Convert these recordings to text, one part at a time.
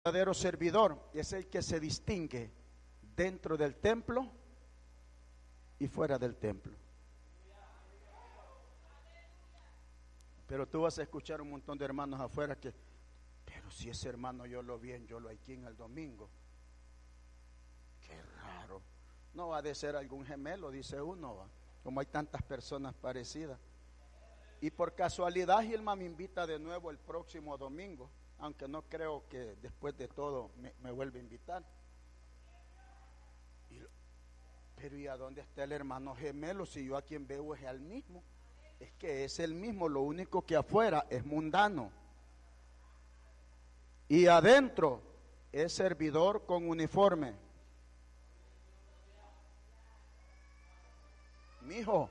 verdadero servidor es el que se distingue dentro del templo y fuera del templo. Pero tú vas a escuchar un montón de hermanos afuera que, pero si ese hermano yo lo vi en Yolo Aiquín el domingo, qué raro. No ha de ser algún gemelo, dice uno, ¿va? Como hay tantas personas parecidas. Y por casualidad Gilma me invita de nuevo el próximo domingo, aunque no creo que después de todo me vuelva a invitar. Pero ¿y a dónde está el hermano gemelo? Si yo a quien veo es al mismo. Es que es el mismo, lo único que afuera es mundano. Y adentro es servidor con uniforme. Mijo,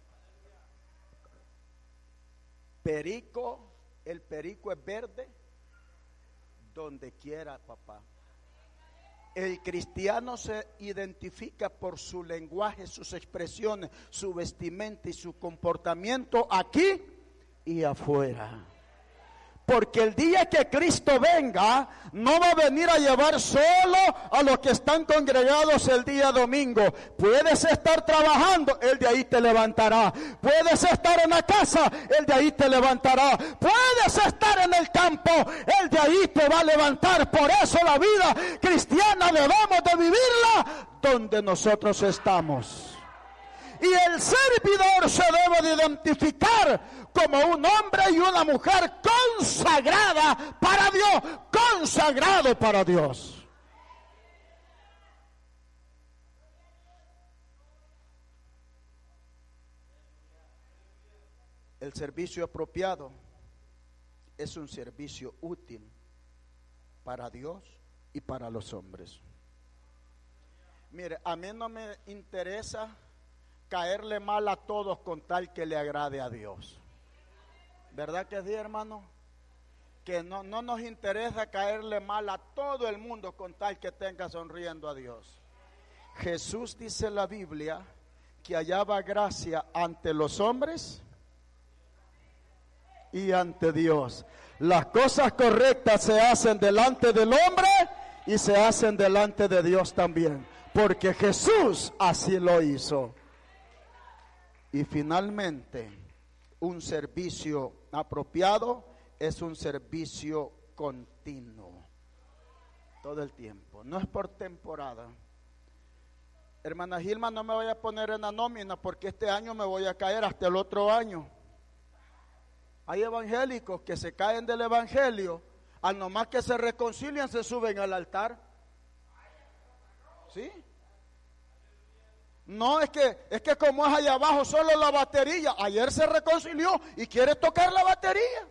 perico, el perico es verde donde quiera, papá. El cristiano se identifica por su lenguaje, sus expresiones, su vestimenta y su comportamiento aquí y afuera. Porque el día que Cristo venga, no va a venir a llevar solo a los que están congregados el día domingo. Puedes estar trabajando, Él de ahí te levantará. Puedes estar en la casa, Él de ahí te levantará. Puedes estar en el campo, Él de ahí te va a levantar. Por eso la vida cristiana debemos de vivirla donde nosotros estamos. Y el servidor se debe de identificar como un hombre y una mujer consagrada para Dios, consagrado para Dios. El servicio apropiado es un servicio útil para Dios y para los hombres. Mire, a mí no me interesa caerle mal a todos con tal que le agrade a Dios. ¿Verdad que sí, hermano? Que no nos interesa caerle mal a todo el mundo con tal que tenga sonriendo a Dios. Jesús dice en la Biblia que hallaba gracia ante los hombres y ante Dios. Las cosas correctas se hacen delante del hombre y se hacen delante de Dios también, porque Jesús así lo hizo. Y finalmente, un servicio apropiado es un servicio continuo, todo el tiempo, no es por temporada. Hermana Gilma, no me voy a poner en la nómina porque este año me voy a caer hasta el otro año. Hay evangélicos que se caen del evangelio, al nomás que se reconcilian se suben al altar. ¿Sí? No, es que como es allá abajo solo la batería, ayer se reconcilió y quiere tocar la batería.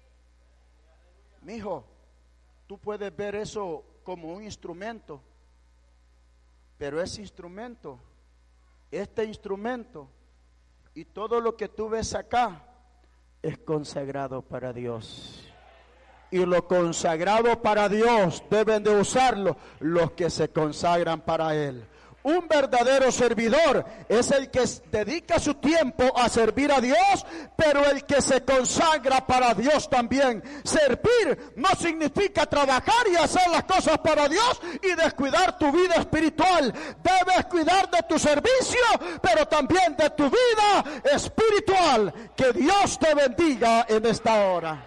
Mijo, tú puedes ver eso como un instrumento, pero ese instrumento, este instrumento y todo lo que tú ves acá es consagrado para Dios. Y lo consagrado para Dios deben de usarlo los que se consagran para Él. Un verdadero servidor es el que dedica su tiempo a servir a Dios, pero el que se consagra para Dios también. Servir no significa trabajar y hacer las cosas para Dios y descuidar tu vida espiritual. Debes cuidar de tu servicio, pero también de tu vida espiritual. Que Dios te bendiga en esta hora.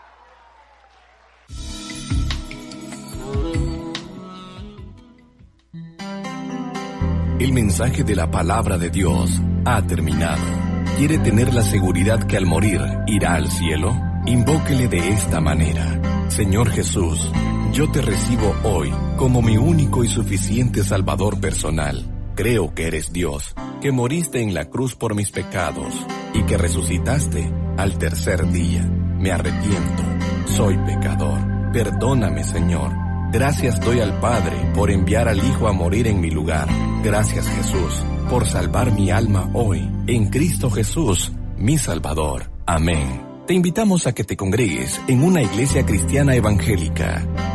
El mensaje de la palabra de Dios ha terminado. ¿Quiere tener la seguridad que al morir irá al cielo? Invóquele de esta manera: Señor Jesús, yo te recibo hoy como mi único y suficiente Salvador personal. Creo que eres Dios, que moriste en la cruz por mis pecados y que resucitaste al tercer día. Me arrepiento, soy pecador. Perdóname, Señor. Gracias doy al Padre por enviar al Hijo a morir en mi lugar. Gracias, Jesús, por salvar mi alma hoy, en Cristo Jesús, mi Salvador. Amén. Te invitamos a que te congregues en una iglesia cristiana evangélica.